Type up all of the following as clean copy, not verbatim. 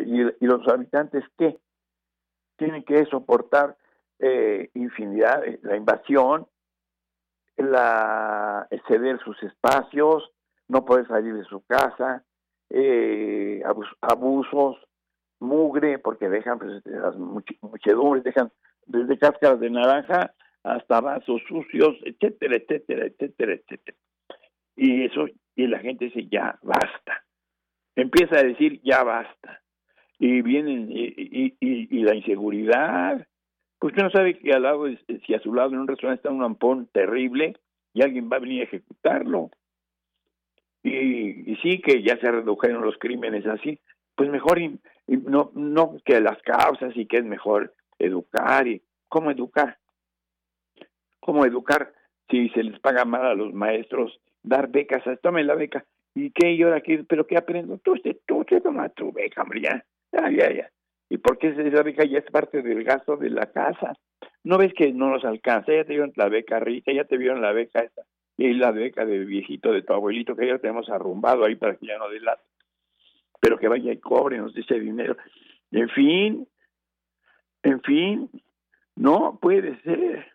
y los habitantes, ¿qué? Tienen que soportar infinidad, la invasión, ceder sus espacios, no poder salir de su casa, abusos, mugre, porque dejan pues, las muchedumbres, dejan desde cáscaras de naranja hasta vasos sucios, etcétera, etcétera, etcétera, etcétera. Y la gente dice, ya basta. Empieza a decir, ya basta. Y vienen, y la inseguridad. Pues usted no sabe que al lado, si a su lado en un restaurante está un ampón terrible y alguien va a venir a ejecutarlo. Y sí que ya se redujeron los crímenes así, pues mejor no que las causas y que es mejor educar. Y ¿cómo educar? ¿Cómo educar si se les paga mal a los maestros? Dar becas, tomen la beca. ¿Y qué? ¿Y ahora qué? ¿Pero qué aprendo? Tú te tomas tu beca, hombre, ya. ¿Y por qué esa beca ya es parte del gasto de la casa? ¿No ves que no nos alcanza? Ya te dieron la beca rica, ya te vieron la beca esta, y la beca del viejito de tu abuelito, que ya tenemos arrumbado ahí para que ya no delate. Pero que vaya y cobre, nos dice dinero. En fin, no puede ser.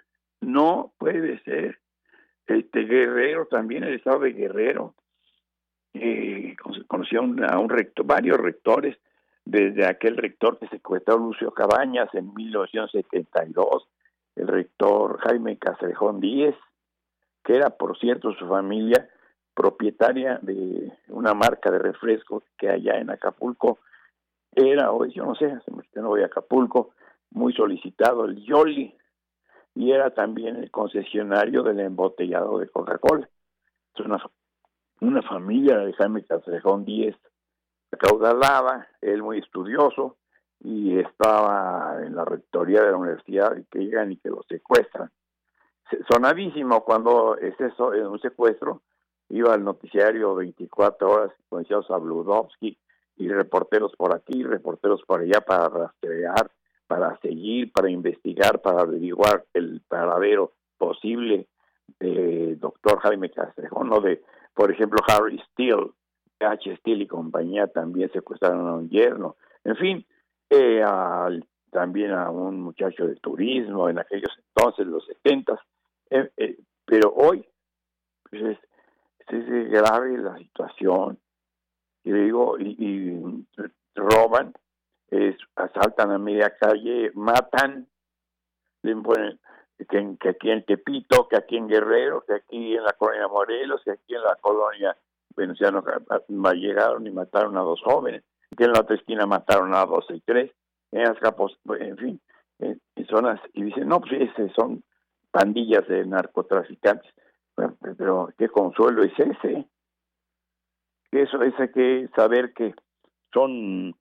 Guerrero también, el estado de Guerrero, conoció a un rector, varios rectores, desde aquel rector que secuestró Lucio Cabañas en 1972, el rector Jaime Castrejón Díez, que era, por cierto, su familia propietaria de una marca de refrescos que allá en Acapulco era, hoy yo no sé, hace mucho que no voy a Acapulco, muy solicitado, el Yoli, y era también el concesionario del embotellado de Coca-Cola. Es una familia de Jaime Castrejón Díez, acaudalaba, él muy estudioso, y estaba en la rectoría de la universidad, y que llegan y que lo secuestran. Sonadísimo cuando es eso, en un secuestro, iba al noticiario 24 horas, con Sabludovsky, y reporteros por aquí, reporteros por allá para rastrear, para seguir, para investigar, para averiguar el paradero posible de doctor Jaime Castrejón, ¿no? De, por ejemplo, Harry Steele, H. Steele y compañía también secuestraron a un yerno. En fin, también a un muchacho de turismo en aquellos entonces, los 70s. Pero hoy pues es grave la situación. Y digo, y roban, asaltan a media calle, matan, le ponen que aquí en Tepito, que aquí en Guerrero, que aquí en la colonia Morelos, que aquí en la colonia Venustiano llegaron y mataron a 2 jóvenes, que en la otra esquina mataron a 2 y 3, en Azcapotzalco, en fin, en zonas, y dicen, no, pues son pandillas de narcotraficantes. Bueno, pero qué consuelo es ese. Eso es, hay que saber que son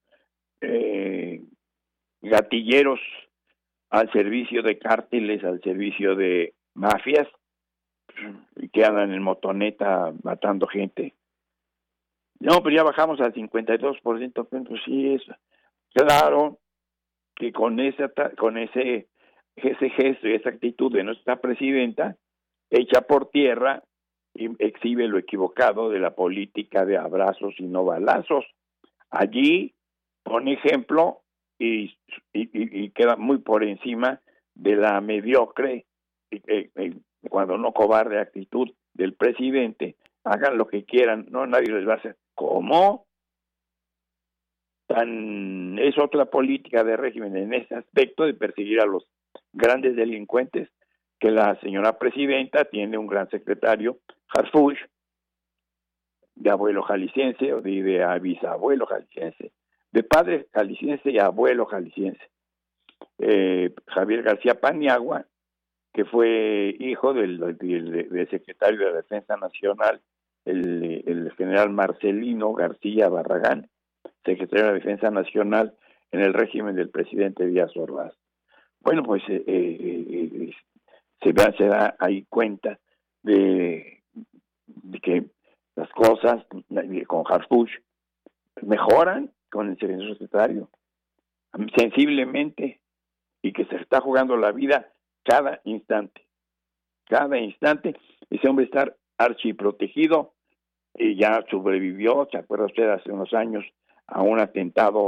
gatilleros al servicio de cárteles, al servicio de mafias, y que andan en motoneta matando gente. No, pero ya bajamos al 52%, pues sí, es claro que con ese gesto y esa actitud de nuestra presidenta, echa por tierra y exhibe lo equivocado de la política de abrazos y no balazos. Allí pone ejemplo y queda muy por encima de la mediocre, cuando no cobarde actitud del presidente. Hagan lo que quieran, no, nadie les va a hacer. ¿Cómo? Es otra política de régimen en ese aspecto de perseguir a los grandes delincuentes, que la señora presidenta tiene un gran secretario, Harfuch, de abuelo jalisciense o de bisabuelo jalisciense, de padre jalisciense y abuelo jalisciense. Javier García Paniagua, que fue hijo del secretario de la Defensa Nacional, el general Marcelino García Barragán, secretario de la Defensa Nacional en el régimen del presidente Díaz Ordaz. Bueno, pues se da ahí cuenta de que las cosas con Harfuch mejoran con el secretario sensiblemente, y que se está jugando la vida cada instante. Ese hombre está archiprotegido, y ya sobrevivió, ¿se acuerda usted? Hace unos años a un atentado